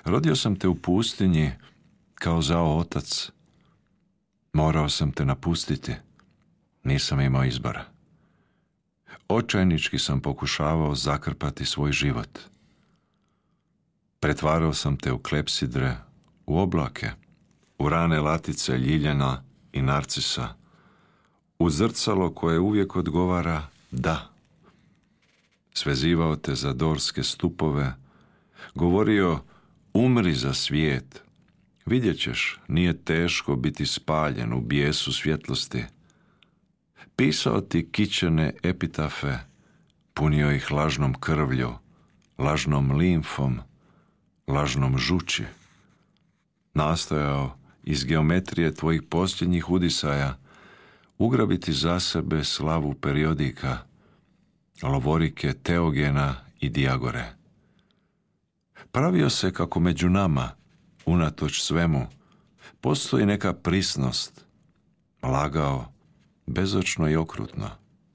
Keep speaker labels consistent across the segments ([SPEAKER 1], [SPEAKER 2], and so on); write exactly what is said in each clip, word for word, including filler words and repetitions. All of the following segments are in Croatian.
[SPEAKER 1] Rodio sam te u pustinji kao zao otac. Morao sam te napustiti. Nisam imao izbora. Očajnički sam pokušavao zakrpati svoj život. Pretvarao sam te u klepsidre, u oblake, u rane latice ljiljana i narcisa, u zrcalo koje uvijek odgovara da. Svezivao te za dorske stupove, govorio umri za svijet. Vidjet ćeš, nije teško biti spaljen u bijesu svjetlosti. Pisao ti kičene epitafe, punio ih lažnom krvlju, lažnom limfom, lažnom žuči. Nastojao iz geometrije tvojih posljednjih udisaja ugrabiti za sebe slavu periodika, lovorike Teogena i Dijagore. Pravio se kako među nama, unatoč svemu, postoji neka prisnost. Lagao, bezočno i okrutno.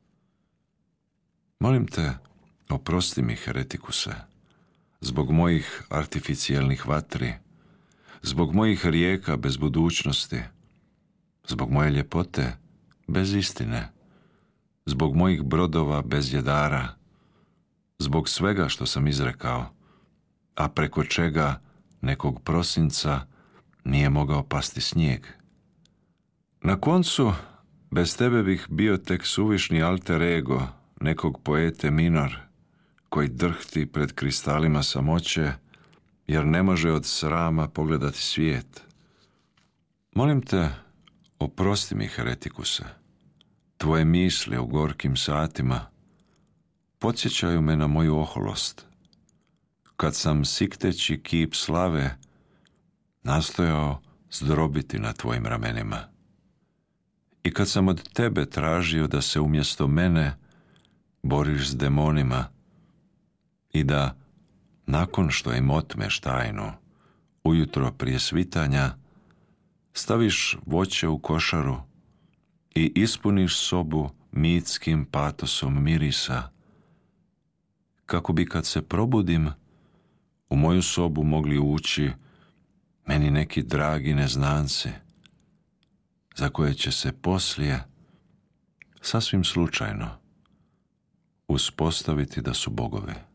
[SPEAKER 1] Molim te, oprosti mi, heretikuse, zbog mojih artificijelnih vatri, zbog mojih rijeka bez budućnosti, zbog moje ljepote bez istine, zbog mojih brodova bez jedara, zbog svega što sam izrekao, a preko čega nekog prosinca nije mogao pasti snijeg. Na koncu, bez tebe bih bio tek suvišni alter ego nekog poete minor, koji drhti pred kristalima samoće, jer ne može od srama pogledati svijet. Molim te, oprosti mi, heretikuse. Tvoje misli u gorkim satima podsjećaju me na moju oholost, kad sam sikteći kip slave nastojao zdrobiti na tvojim ramenima. I kad sam od tebe tražio da se umjesto mene boriš s demonima i da, nakon što im otmeš tajnu, ujutro prije svitanja, staviš voće u košaru i ispuniš sobu mitskim patosom mirisa, kako bi kad se probudim, u moju sobu mogli ući meni neki dragi neznanci, za koje će se poslije, sasvim slučajno, uspostaviti da su bogovi.